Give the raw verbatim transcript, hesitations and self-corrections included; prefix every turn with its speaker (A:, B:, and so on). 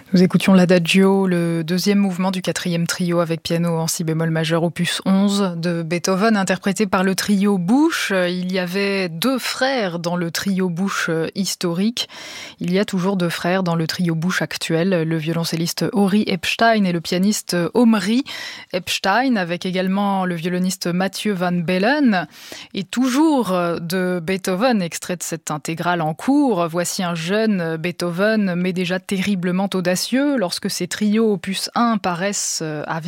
A: Nous écoutions l'Adagio, le deuxième mouvement du quatrième trio avec piano en si bémol majeur opus onze de Beethoven, interprété par le trio Busch. Il y avait deux frères dans le trio Busch historique. Il y a toujours deux frères dans le trio Busch actuel, le violoncelliste Ori Epstein et le pianiste Omri Epstein, avec également le violoniste Mathieu Van Bellen. Et toujours de Beethoven, extrait de cette intégrale en cours, voici un jeune Beethoven, mais déjà terriblement audacieux, lorsque ces trios opus un paraissent à